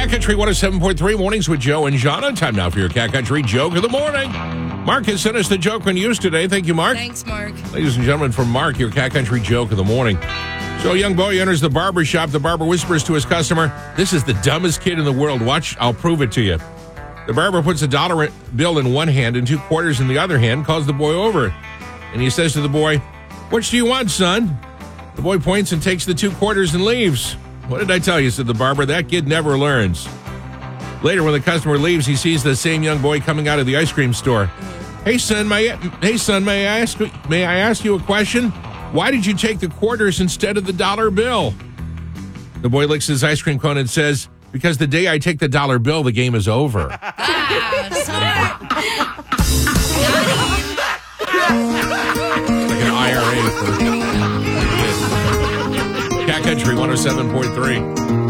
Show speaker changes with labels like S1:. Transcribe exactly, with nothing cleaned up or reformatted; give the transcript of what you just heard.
S1: Cat Country one oh seven point three, mornings with Joe and Jana. Time now for your Cat Country joke of the morning. Mark has sent us the joke on use today. Thank you, Mark.
S2: Thanks, Mark.
S1: Ladies and gentlemen, from Mark, your Cat Country joke of the morning. So a young boy enters the barber shop. The barber whispers to his customer, "This is the dumbest kid in the world. Watch, I'll prove it to you." The barber puts a dollar bill in one hand and two quarters in the other hand, calls the boy over, and he says to the boy, "Which do you want, son?" The boy points and takes the two quarters and leaves. "What did I tell you?" said the barber. "That kid never learns." Later, when the customer leaves, he sees the same young boy coming out of the ice cream store. "Hey, son, may I, hey, son, may I ask, may I ask you a question? Why did you take the quarters instead of the dollar bill?" The boy licks his ice cream cone and says, "Because the day I take the dollar bill, the game is over."
S2: Ah, smart.
S1: Like an I R A for Cat Country one oh seven point three.